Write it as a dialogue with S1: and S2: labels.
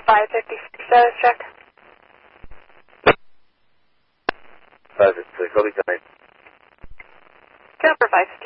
S1: 550 status check.
S2: 556, I'll be coming.
S1: Jennifer 5.